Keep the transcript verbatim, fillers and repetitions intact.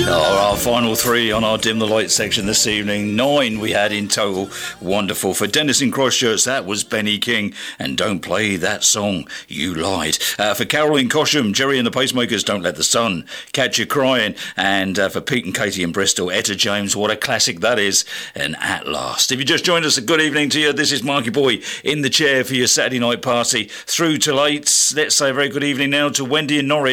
Oh, our final three on our Dim the Light section this evening. Nine we had in total. Wonderful. For Dennis in Christchurch, that was Benny King. And Don't Play That Song, You Lied. Uh, for Carol in Cosham, Jerry and the Pacemakers, Don't Let the Sun Catch You Crying. And uh, for Pete and Katie in Bristol, Etta James, what a classic that is. And At Last. If you just joined us, a good evening to you. This is Marky Boy in the chair for your Saturday night party through till eight. Let's say a very good evening now to Wendy in Norwich.